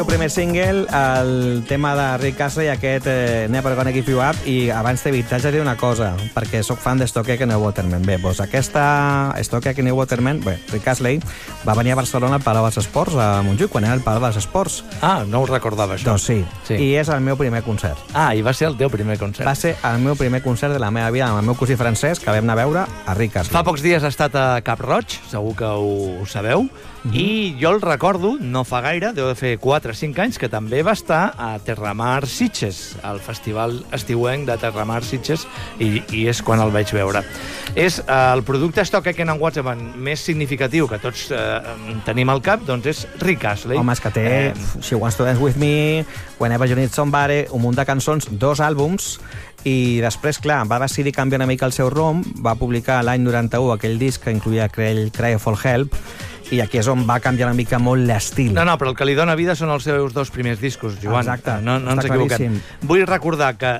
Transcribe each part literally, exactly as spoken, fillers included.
El primer single, el tema de Rick Astley, aquest eh, Never Gonna Give You Up, i abans de t'haig de dir una cosa, perquè sóc fan de Stockek i New Waterman. Bé, doncs aquesta Stockek i New Waterman, bé, Rick Astley va venir a Barcelona al Palau dels Esports, a Montjuïc, quan era el Palau dels Esports. Ah, no ho recordava, això. Doncs sí, sí, i és el meu primer concert. Ah, i va ser el teu primer concert. Va ser el meu primer concert de la meva vida amb el meu cosí francès, que vam anar a veure a Rick Astley. Fa pocs dies ha estat a Cap Roig, segur que ho sabeu, mm-hmm. i jo el recordo, no fa gaire, deu de fer quatre o cinc anys, que també va estar a Terramar Sitges, al festival estiuenc de Terramar Sitges, i, i és quan el vaig veure. És eh, el producte Stockek and Waterman més significatiu que tots eh, tenim al cap, doncs és Rick Astley. Home, és que té eh... She Wants to Dance With Me, Whenever You Need Somebody, un munt de cançons, dos àlbums, i després, clar, va decidir canviar una mica el seu rumb, va publicar l'any noranta-u aquell disc que incluïa Cry for Help, i aquí és on va canviar una mica molt l'estil. No, no, però el que li dona vida són els seus dos primers discos, Joan. Exacte, no, no ens equivoquem. Vull recordar que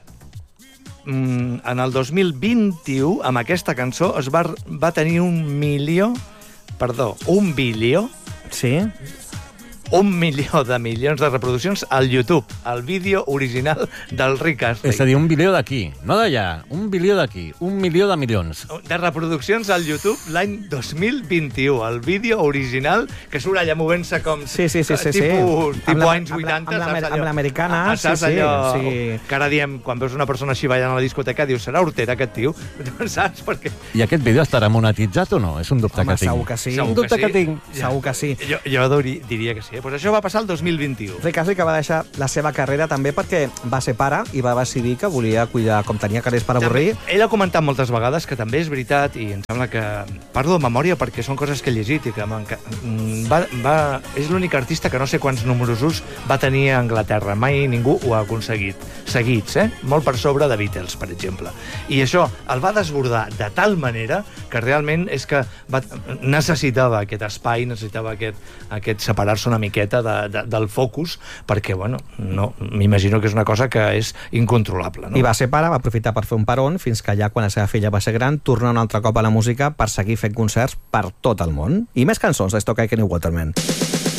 mm, en el dos mil vint-i-u, amb aquesta cançó, es va, va tenir un milió, perdó, un bilió, sí? un milió de milions de reproduccions al YouTube, el vídeo original del Rick Astley. És a dir, un bilió d'aquí, no d'allà, un bilió d'aquí, un milió de milions. De reproduccions al YouTube l'any dos mil vint-i-u, el vídeo original, que surt allà movent-se com... Sí, sí, sí, sí, tipus, sí. tipus anys vuitanta, amb l'americana, sí, sí, allò, sí. Que ara diem, quan veus una persona així ballant a la discoteca, dius, serà hortera aquest tio? Saps? Perquè... I aquest vídeo estarà monetitzat o no? És un dubte Home, que tinc. segur que sí. Un dubte que, que tinc. Segur que sí. Jo, jo diria que sí. Pues això va passar el dos mil vint-i-u. Rick Astley, que va deixar la seva carrera també perquè va ser pare i va decidir que volia cuidar, com tenia calés per avorrir. També, ell ha comentat moltes vegades que també és veritat, i em sembla que parlo de memòria perquè són coses que he llegit i que va, va, és l'únic artista que no sé quants números uns va tenir a Anglaterra. Mai ningú ho ha aconseguit. Seguits, eh? Molt per sobre de Beatles, per exemple. I això el va desbordar de tal manera que realment és que va, necessitava aquest espai, necessitava aquest, aquest separar-se una miqueta de, de, del focus, perquè, bueno, no, m'imagino que és una cosa que és incontrolable. No? I va ser pare, va aprofitar per fer un peron, fins que ja, quan la seva filla va ser gran, torna un altre cop a la música per seguir fent concerts per tot el món. I més cançons de Stockek and New Waterman.